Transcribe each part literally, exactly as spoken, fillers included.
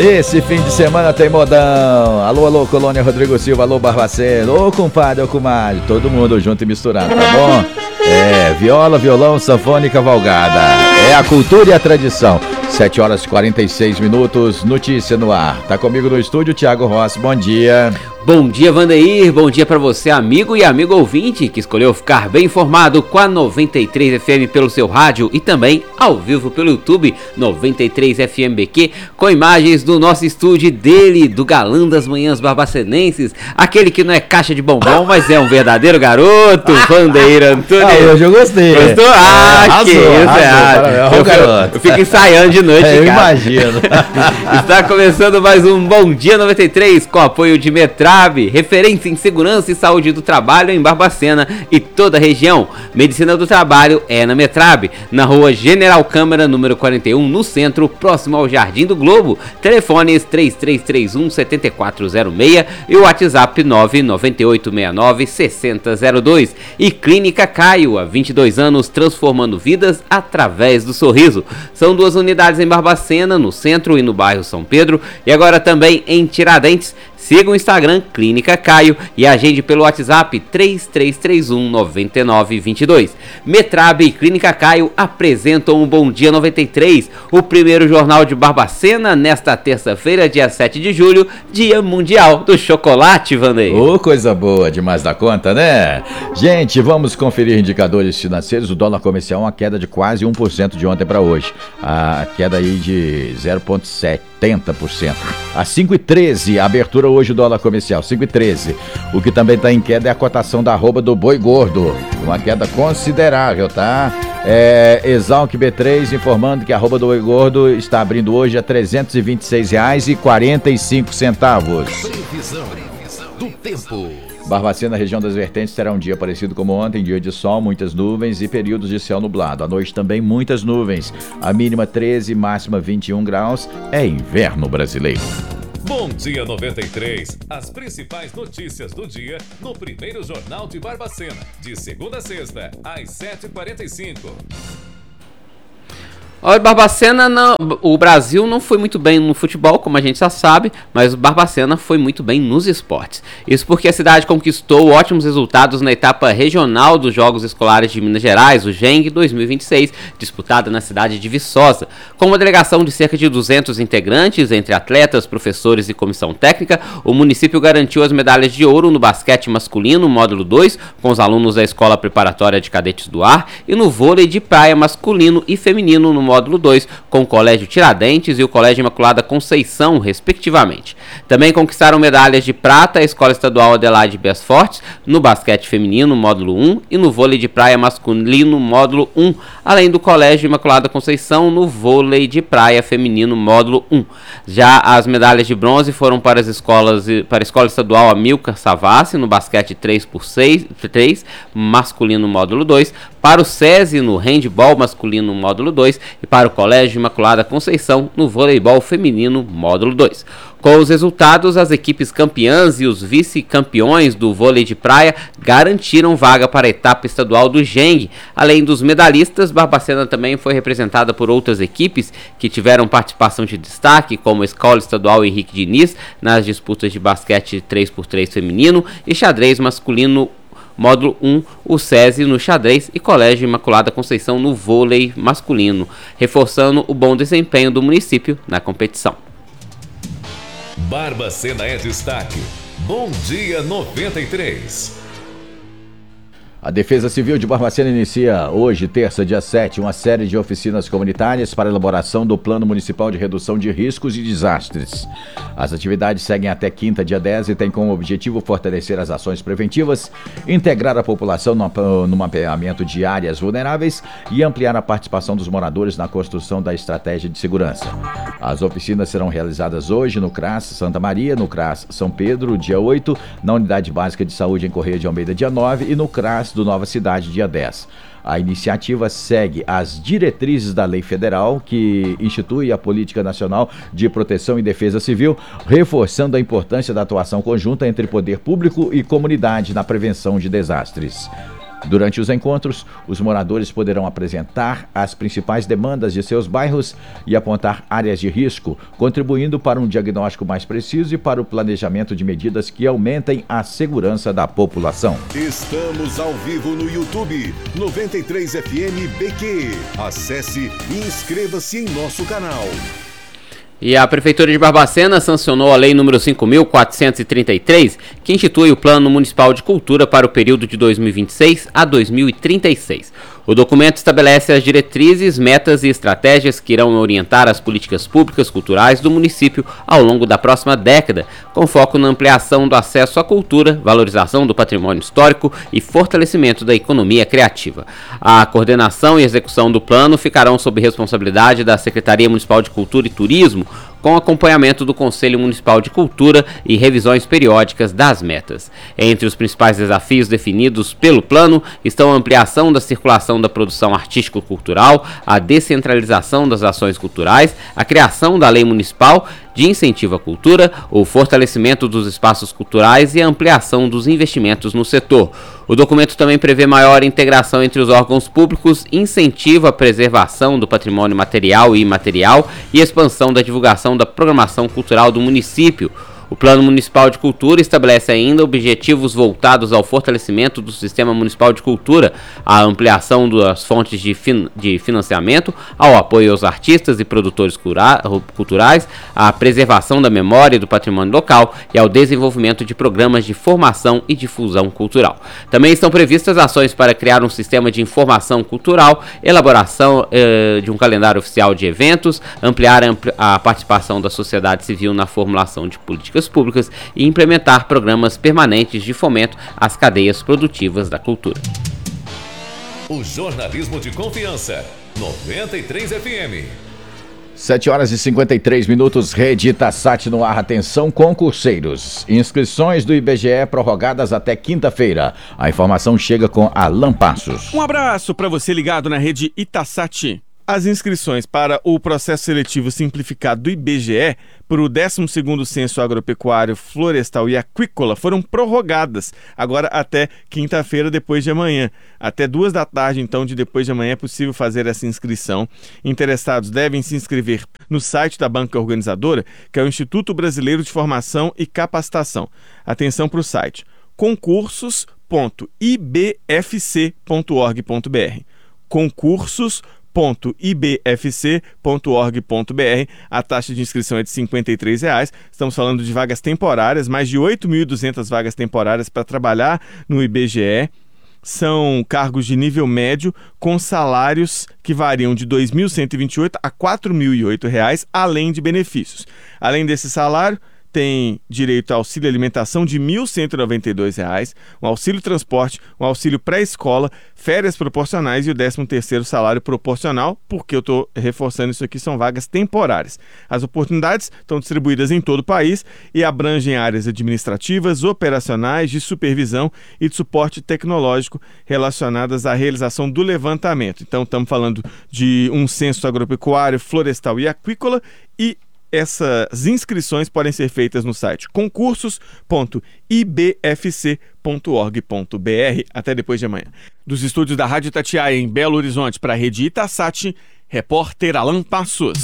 Nesse fim de semana tem modão. Alô, alô, Colônia Rodrigo Silva, alô, Barbacena, ô compadre, ô comadre, todo mundo junto e misturado, tá bom? É, viola, violão, sanfona e cavalgada. É a cultura e a tradição. sete horas e quarenta e seis minutos, notícia no ar. Tá comigo no estúdio, Thiago Rossi, bom dia. Bom dia, Vandeir, bom dia para você, amigo e amigo ouvinte, que escolheu ficar bem informado com a noventa e três F M pelo seu rádio e também ao vivo pelo YouTube, noventa e três F M B Q, com imagens do nosso estúdio dele, do galã das manhãs barbacenenses, aquele que não é caixa de bombom, mas é um verdadeiro garoto, Vandeir Antunes. Ah, hoje eu gostei. Gostou? Ah, é, arrasou, que isso, arrasou, é. Eu, eu, eu fico ensaiando de noite, é, eu cara. Imagino. Está começando mais um Bom Dia noventa e três, com apoio de Metrab, referência em segurança e saúde do trabalho em Barbacena e toda a região. Medicina do Trabalho é na Metrab, na rua General Câmara, número quarenta e um, no centro, próximo ao Jardim do Globo. Telefones três três três um, sete quatro zero seis e o WhatsApp nove nove oito seis nove, seis zero zero dois. E Clínica Caio, há vinte e dois anos, transformando vidas através do sorriso. São duas unidades em Barbacena, no centro e no bairro São Pedro, e agora também em Tiradentes. Siga o Instagram Clínica Caio e agende pelo WhatsApp três três três um, nove nove dois dois. Metrab e Clínica Caio apresentam o Bom Dia noventa e três, o primeiro jornal de Barbacena, nesta terça-feira, dia sete de julho, Dia Mundial do Chocolate, Vandeir. Ô, oh, coisa boa, demais da conta, né? Gente, vamos conferir indicadores financeiros. O dólar comercial, uma queda de quase um por cento de ontem para hoje. A queda aí de zero vírgula setenta por cento. A cinco e treze, a abertura hoje o dólar comercial, cinco e treze. O que também está em queda é a cotação da arroba do boi gordo. Uma queda considerável, tá? É, Exalc B três informando que a arroba do boi gordo está abrindo hoje a trezentos e vinte e seis reais e quarenta e cinco centavos. Previsão, previsão do tempo. Barbacena, região das Vertentes, terá um dia parecido como ontem, dia de sol, muitas nuvens e períodos de céu nublado. À noite também muitas nuvens. A mínima treze, máxima vinte e um graus. É inverno brasileiro. Bom Dia noventa e três. As principais notícias do dia no primeiro Jornal de Barbacena. De segunda a sexta, às sete e quarenta e cinco. Olha, Barbacena, não, o Brasil não foi muito bem no futebol, como a gente já sabe, mas o Barbacena foi muito bem nos esportes. Isso porque a cidade conquistou ótimos resultados na etapa regional dos Jogos Escolares de Minas Gerais, o G E N G dois mil e vinte e seis, disputada na cidade de Viçosa. Com uma delegação de cerca de duzentos integrantes, entre atletas, professores e comissão técnica, o município garantiu as medalhas de ouro no basquete masculino, módulo dois, com os alunos da Escola Preparatória de Cadetes do Ar, e no vôlei de praia masculino e feminino, no módulo dois, com o Colégio Tiradentes e o Colégio Imaculada Conceição, respectivamente. Também conquistaram medalhas de prata a Escola Estadual Adelaide Bias Fortes, no basquete feminino, módulo um, e no vôlei de praia masculino, módulo um, além do Colégio Imaculada Conceição, no vôlei de praia feminino, módulo um. Já as medalhas de bronze foram para as escolas, para a Escola Estadual Amilcar Savassi, no basquete três por seis, três, masculino, módulo dois, para o SESI no handball masculino, módulo dois, e para o Colégio Imaculada Conceição no voleibol feminino, módulo dois. Com os resultados, as equipes campeãs e os vice-campeões do vôlei de praia garantiram vaga para a etapa estadual do G E N G. Além dos medalhistas, Barbacena também foi representada por outras equipes que tiveram participação de destaque, como a Escola Estadual Henrique Diniz nas disputas de basquete três por três feminino e xadrez masculino, módulo um, o SESI no xadrez e Colégio Imaculada Conceição no vôlei masculino, reforçando o bom desempenho do município na competição. Barbacena é destaque. Bom Dia noventa e três. A Defesa Civil de Barbacena inicia hoje, terça, dia sete, uma série de oficinas comunitárias para elaboração do Plano Municipal de Redução de Riscos e Desastres. As atividades seguem até quinta, dia dez, e têm como objetivo fortalecer as ações preventivas, integrar a população no, no mapeamento de áreas vulneráveis e ampliar a participação dos moradores na construção da estratégia de segurança. As oficinas serão realizadas hoje no CRAS Santa Maria, no CRAS São Pedro, dia oito, na Unidade Básica de Saúde em Correia de Almeida, dia nove, e no CRAS do Nova Cidade, dia dez. A iniciativa segue as diretrizes da Lei Federal, que institui a Política Nacional de Proteção e Defesa Civil, reforçando a importância da atuação conjunta entre poder público e comunidade na prevenção de desastres. Durante os encontros, os moradores poderão apresentar as principais demandas de seus bairros e apontar áreas de risco, contribuindo para um diagnóstico mais preciso e para o planejamento de medidas que aumentem a segurança da população. Estamos ao vivo no YouTube, noventa e três F M B Q. Acesse e inscreva-se em nosso canal. E a Prefeitura de Barbacena sancionou a Lei número cinco mil quatrocentos e trinta e três, que institui o Plano Municipal de Cultura para o período de dois mil e vinte e seis a dois mil e trinta e seis. O documento estabelece as diretrizes, metas e estratégias que irão orientar as políticas públicas culturais do município ao longo da próxima década, com foco na ampliação do acesso à cultura, valorização do patrimônio histórico e fortalecimento da economia criativa. A coordenação e execução do plano ficarão sob responsabilidade da Secretaria Municipal de Cultura e Turismo, com acompanhamento do Conselho Municipal de Cultura e revisões periódicas das metas. Entre os principais desafios definidos pelo plano estão a ampliação da circulação da produção artístico-cultural, a descentralização das ações culturais, a criação da lei municipal de incentivo à cultura, o fortalecimento dos espaços culturais e a ampliação dos investimentos no setor. O documento também prevê maior integração entre os órgãos públicos, incentivo à preservação do patrimônio material e imaterial e expansão da divulgação da programação cultural do município. O Plano Municipal de Cultura estabelece ainda objetivos voltados ao fortalecimento do Sistema Municipal de Cultura, à ampliação das fontes de, fin- de financiamento, ao apoio aos artistas e produtores cura- culturais, à preservação da memória e do patrimônio local e ao desenvolvimento de programas de formação e difusão cultural. Também estão previstas ações para criar um sistema de informação cultural, elaboração eh, de um calendário oficial de eventos, ampliar a, ampli- a participação da sociedade civil na formulação de políticas públicas e implementar programas permanentes de fomento às cadeias produtivas da cultura. O jornalismo de confiança, noventa e três F M. sete horas e cinquenta e três minutos, Rede Itasat no ar. Atenção, concurseiros. Inscrições do I B G E prorrogadas até quinta-feira. A informação chega com Alan Passos. Um abraço para você ligado na Rede Itasat. As inscrições para o processo seletivo simplificado do I B G E para o décimo segundo Censo Agropecuário, Florestal e Aquícola foram prorrogadas, agora até quinta-feira, depois de amanhã. Até duas da tarde, então, de depois de amanhã é possível fazer essa inscrição. Interessados devem se inscrever no site da banca organizadora, que é o Instituto Brasileiro de Formação e Capacitação. Atenção para o site concursos ponto i b f c ponto org ponto b r. concursos ponto i b f c ponto org ponto b r. A taxa de inscrição é de cinquenta e três reais. Estamos falando de vagas temporárias, mais de oito mil e duzentas vagas temporárias para trabalhar no I B G E. São cargos de nível médio com salários que variam de dois mil cento e vinte e oito reais a quatro mil e oito reais, além de benefícios. Além desse salário, tem direito a auxílio alimentação de mil cento e noventa e dois reais, um auxílio transporte, um auxílio pré-escola, férias proporcionais e o décimo terceiro salário proporcional, porque eu estou reforçando isso aqui, são vagas temporárias. As oportunidades estão distribuídas em todo o país e abrangem áreas administrativas, operacionais, de supervisão e de suporte tecnológico relacionadas à realização do levantamento. Então estamos falando de um censo agropecuário, florestal e aquícola, e essas inscrições podem ser feitas no site concursos ponto i b f c ponto org ponto b r. Até depois de amanhã. Dos estúdios da Rádio Itatiaia em Belo Horizonte para a Rede Itasat, repórter Alan Passos.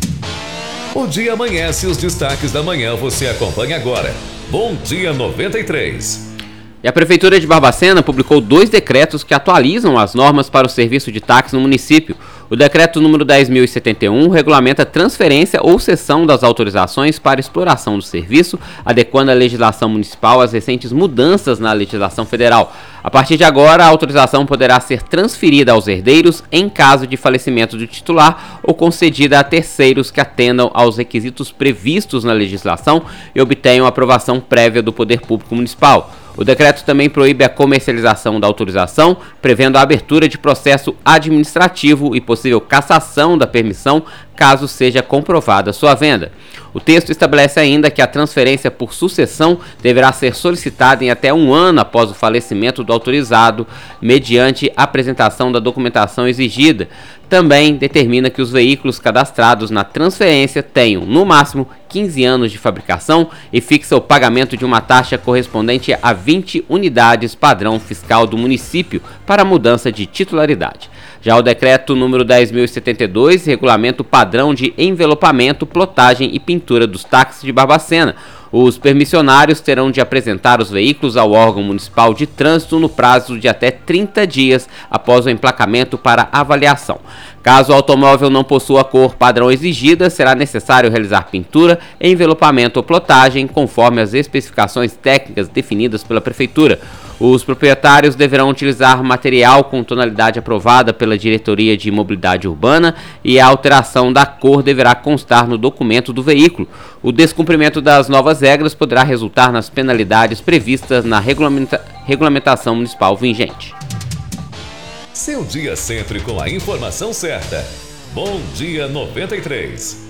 O dia amanhece e os destaques da manhã você acompanha agora. Bom dia noventa e três. E a Prefeitura de Barbacena publicou dois decretos que atualizam as normas para o serviço de táxi no município. O decreto número dez mil e setenta e um regulamenta a transferência ou cessão das autorizações para exploração do serviço, adequando a legislação municipal às recentes mudanças na legislação federal. A partir de agora, a autorização poderá ser transferida aos herdeiros em caso de falecimento do titular ou concedida a terceiros que atendam aos requisitos previstos na legislação e obtenham aprovação prévia do Poder Público Municipal. O decreto também proíbe a comercialização da autorização, prevendo a abertura de processo administrativo e possível cassação da permissão, caso seja comprovada sua venda. O texto estabelece ainda que a transferência por sucessão deverá ser solicitada em até um ano após o falecimento do autorizado, mediante apresentação da documentação exigida. também determina que os veículos cadastrados na transferência tenham, no máximo, quinze anos de fabricação e fixa o pagamento de uma taxa correspondente a vinte unidades padrão fiscal do município para a mudança de titularidade. Já o decreto número dez mil e setenta e dois regulamenta o padrão de envelopamento, plotagem e pintura dos táxis de Barbacena. Os permissionários terão de apresentar os veículos ao órgão municipal de trânsito no prazo de até trinta dias após o emplacamento para avaliação. Caso o automóvel não possua a cor padrão exigida, será necessário realizar pintura, envelopamento ou plotagem, conforme as especificações técnicas definidas pela Prefeitura. Os proprietários deverão utilizar material com tonalidade aprovada pela Diretoria de Mobilidade Urbana e a alteração da cor deverá constar no documento do veículo. O descumprimento das novas regras poderá resultar nas penalidades previstas na regulamenta- regulamentação municipal vigente. Seu dia sempre com a informação certa. Bom Dia noventa e três.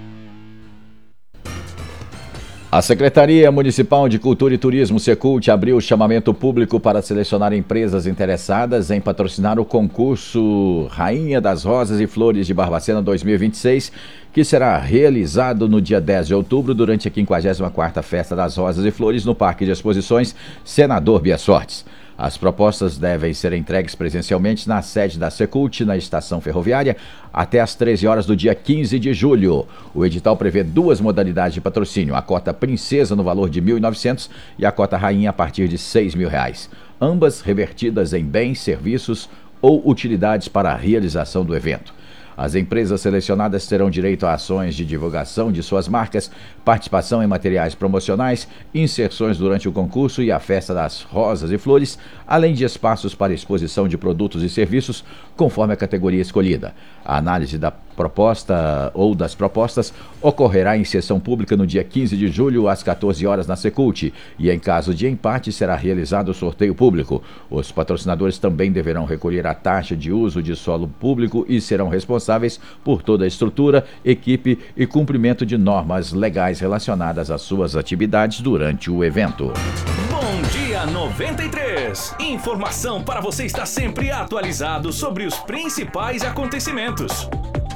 A Secretaria Municipal de Cultura e Turismo, Secult, abriu o chamamento público para selecionar empresas interessadas em patrocinar o concurso Rainha das Rosas e Flores de Barbacena dois mil e vinte e seis, que será realizado no dia dez de outubro, durante a quinquagésima quarta Festa das Rosas e Flores, no Parque de Exposições Senador Bia Sortes. As propostas devem ser entregues presencialmente na sede da Secult, na estação ferroviária, até às treze horas do dia quinze de julho. O edital prevê duas modalidades de patrocínio, a cota Princesa no valor de mil e novecentos reais e a cota Rainha a partir de seis mil reais, ambas revertidas em bens, serviços ou utilidades para a realização do evento. As empresas selecionadas terão direito a ações de divulgação de suas marcas, participação em materiais promocionais, inserções durante o concurso e a Festa das Rosas e Flores, além de espaços para exposição de produtos e serviços, conforme a categoria escolhida. A análise da proposta ou das propostas ocorrerá em sessão pública no dia quinze de julho, às quatorze horas, na Secult, e em caso de empate será realizado o sorteio público. Os patrocinadores também deverão recolher a taxa de uso de solo público e serão responsáveis por toda a estrutura, equipe e cumprimento de normas legais relacionadas às suas atividades durante o evento. Bom Dia noventa e três. Informação para você estar sempre atualizado sobre os principais acontecimentos.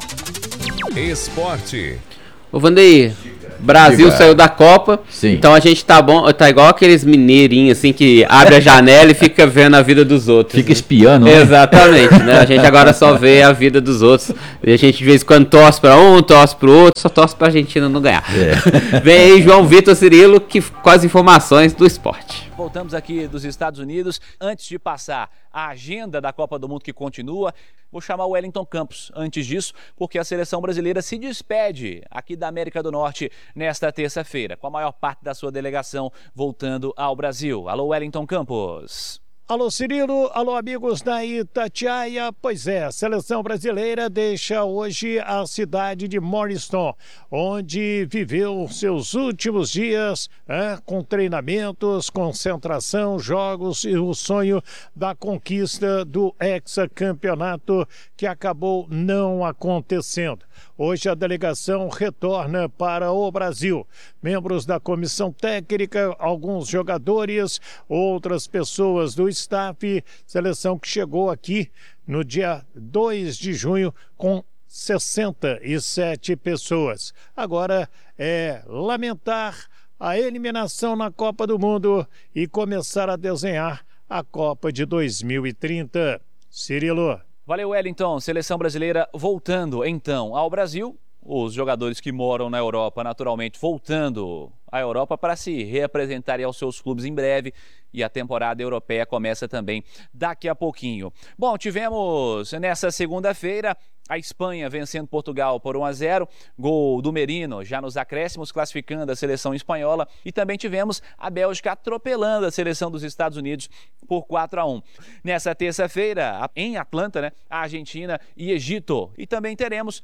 Esporte. Ô Vandeir, Brasil Diga. saiu da Copa, Sim. Então a gente tá bom, tá igual aqueles mineirinhos assim que abre a janela e fica vendo a vida dos outros. Fica né? espiando, né? Exatamente, né? A gente agora só vê a vida dos outros. E a gente de vez em quando torce pra um, torce pro outro, só torce pra Argentina não ganhar. É. Vem aí João Vitor Cirilo que, com as informações do esporte. Voltamos aqui dos Estados Unidos. Antes de passar a agenda da Copa do Mundo que continua, vou chamar o Wellington Campos antes disso, porque a seleção brasileira se despede aqui da América do Norte nesta terça-feira, com a maior parte da sua delegação voltando ao Brasil. Alô, Wellington Campos. Alô, Cirilo, alô, amigos da Itatiaia. Pois é, a seleção brasileira deixa hoje a cidade de Morriston, onde viveu seus últimos dias é, com treinamentos, concentração, jogos e o sonho da conquista do hexacampeonato, que acabou não acontecendo. Hoje a delegação retorna para o Brasil. Membros da comissão técnica, alguns jogadores, outras pessoas do staff, seleção que chegou aqui no dia dois de junho com sessenta e sete pessoas. Agora é lamentar a eliminação na Copa do Mundo e começar a desenhar a Copa de dois mil e trinta. Cirilo. Valeu, Wellington. Seleção brasileira voltando, então, ao Brasil. Os jogadores que moram na Europa, naturalmente, voltando à Europa para se reapresentarem aos seus clubes em breve. E a temporada europeia começa também daqui a pouquinho. Bom, tivemos nessa segunda-feira a Espanha vencendo Portugal por um a zero, gol do Merino já nos acréscimos, classificando a seleção espanhola. E também tivemos a Bélgica atropelando a seleção dos Estados Unidos por quatro a um. Nessa terça-feira, em Atlanta, né, a Argentina e Egito. E também teremos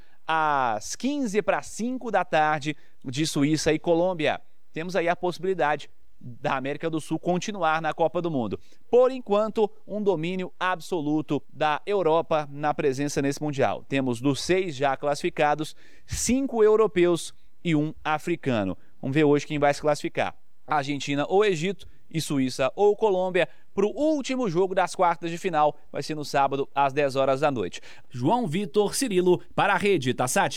às quinze para cinco da tarde de Suíça e Colômbia. Temos aí a possibilidade da América do Sul continuar na Copa do Mundo. Por enquanto, um domínio absoluto da Europa na presença nesse Mundial. Temos dos seis já classificados, cinco europeus e um africano. Vamos ver hoje quem vai se classificar. A Argentina ou Egito e Suíça ou Colômbia para o último jogo das quartas de final. Vai ser no sábado, às dez horas da noite. João Vitor Cirilo para a Rede Itassat.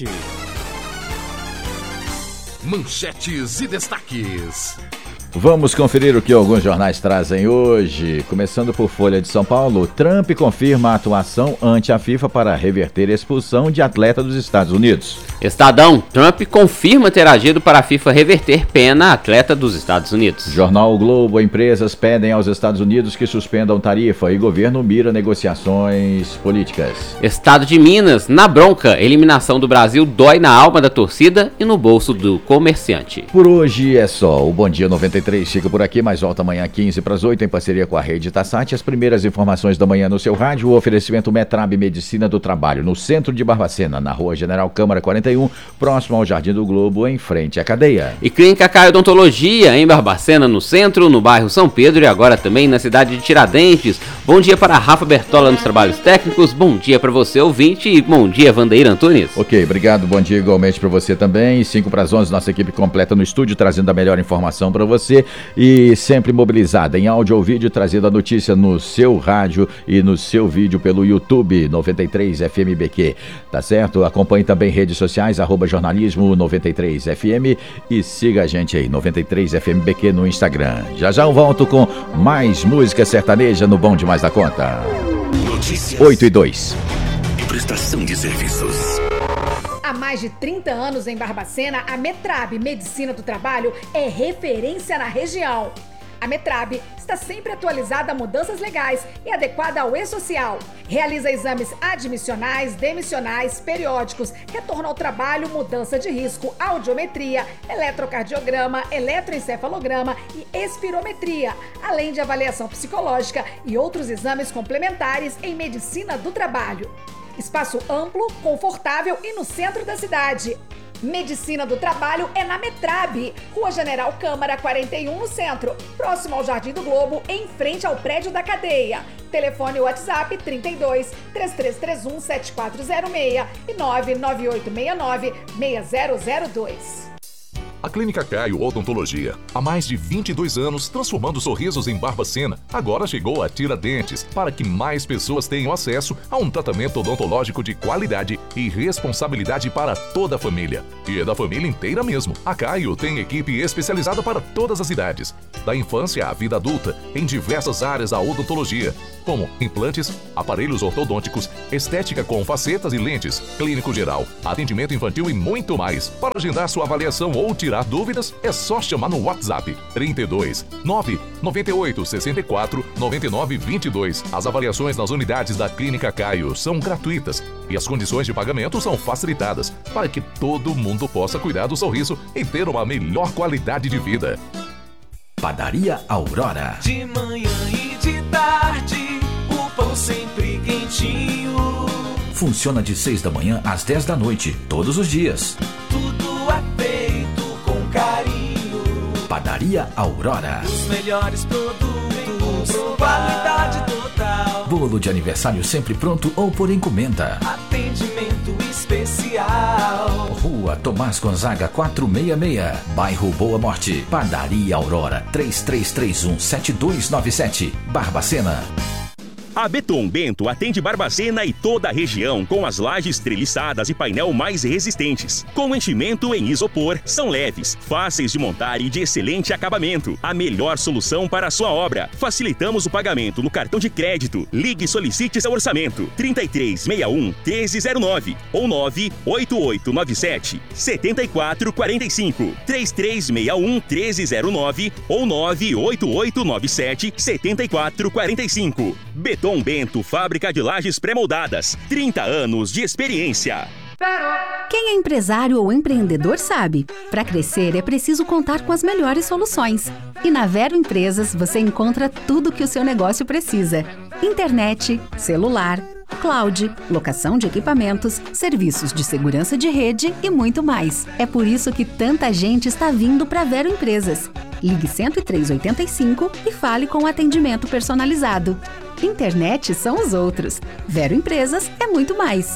Manchetes e destaques. Vamos conferir o que alguns jornais trazem hoje. Começando por Folha de São Paulo, Trump confirma a atuação ante a FIFA para reverter a expulsão de atleta dos Estados Unidos. Estadão, Trump confirma ter agido para a FIFA reverter pena a atleta dos Estados Unidos. Jornal o Globo, empresas pedem aos Estados Unidos que suspendam tarifa e governo mira negociações políticas. Estado de Minas, na bronca, eliminação do Brasil dói na alma da torcida e no bolso do comerciante. Por hoje é só, o Bom Dia noventa e três fica por aqui, mas volta amanhã quinze para as oito em parceria com a Rede Itassat. As primeiras informações da manhã no seu rádio, o oferecimento Metrab Medicina do Trabalho, no centro de Barbacena, na Rua General Câmara quarenta e um, próximo ao Jardim do Globo, em frente à cadeia. E Clínica Caio Odontologia, em Barbacena, no centro, no bairro São Pedro e agora também na cidade de Tiradentes. Bom dia para Rafa Bertola nos trabalhos técnicos, bom dia para você ouvinte e bom dia Vandeir Antunes. Ok, obrigado, bom dia igualmente para você também. cinco para as onze, nossa equipe completa no estúdio, trazendo a melhor informação para você e sempre mobilizada em áudio ou vídeo, trazendo a notícia no seu rádio e no seu vídeo pelo YouTube noventa e três F M B Q, tá certo? Acompanhe também redes sociais, arroba jornalismo noventa e três F M e siga a gente aí, noventa e três F M B Q no Instagram. Já já eu volto com mais música sertaneja no Bom Demais da Conta. Notícias. oito e dois. E prestação de serviços. Há mais de trinta anos em Barbacena, a Metrab Medicina do Trabalho é referência na região. A Metrab está sempre atualizada a mudanças legais e adequada ao e-social. Realiza exames admissionais, demissionais, periódicos, retorno ao trabalho, mudança de risco, audiometria, eletrocardiograma, eletroencefalograma e espirometria, além de avaliação psicológica e outros exames complementares em medicina do trabalho. Espaço amplo, confortável e no centro da cidade. Medicina do Trabalho é na Metrab, Rua General Câmara quarenta e um no centro, próximo ao Jardim do Globo, em frente ao prédio da cadeia. Telefone WhatsApp trinta e dois, três três três um, sete quatro zero seis e nove nove oito seis nove, seis zero zero dois. A Clínica Caio Odontologia, há mais de vinte e dois anos transformando sorrisos em Barbacena, agora chegou a Tiradentes para que mais pessoas tenham acesso a um tratamento odontológico de qualidade e responsabilidade para toda a família. E é da família inteira mesmo. A Caio tem equipe especializada para todas as idades, da infância à vida adulta, em diversas áreas da odontologia, como implantes, aparelhos ortodônticos, estética com facetas e lentes, clínico geral, atendimento infantil e muito mais. Para agendar sua avaliação ou tirar dúvidas, é só chamar no WhatsApp trinta e dois, nove nove oito, seis quatro, nove nove dois dois. As avaliações nas unidades da Clínica Caio são gratuitas e as condições de pagamento são facilitadas para que todo mundo possa cuidar do sorriso e ter uma melhor qualidade de vida. Padaria Aurora. De manhã e de tarde, o pão sempre quentinho. Funciona de seis da manhã às dez da noite, todos os dias. Tudo é feito com carinho. Padaria Aurora. Os melhores produtos, qualidade total. Bolo de aniversário sempre pronto ou por encomenda. Atendimento especial. Rua Tomás Gonzaga quatrocentos e sessenta e seis, bairro Boa Morte. Padaria Aurora, três três três um, sete dois nove sete, Barbacena. A Beton Bento atende Barbacena e toda a região com as lajes treliçadas e painel mais resistentes. Com enchimento em isopor, são leves, fáceis de montar e de excelente acabamento. A melhor solução para a sua obra. Facilitamos o pagamento no cartão de crédito. Ligue e solicite seu orçamento. trinta e três, sessenta e um, treze zero nove ou nove oito oito nove sete, sete quatro quatro cinco. três três seis um, treze zero nove ou nove oito oito nove sete, sete quatro quatro cinco. Beton Beton Bento, fábrica de lajes pré-moldadas. trinta anos de experiência. Quem é empresário ou empreendedor sabe, para crescer é preciso contar com as melhores soluções. E na Vero Empresas você encontra tudo que o seu negócio precisa. Internet, celular, cloud, locação de equipamentos, serviços de segurança de rede e muito mais. É por isso que tanta gente está vindo para Vero Empresas. Ligue cento e três oitenta e cinco e fale com atendimento personalizado. Internet são os outros. Vero Empresas é muito mais.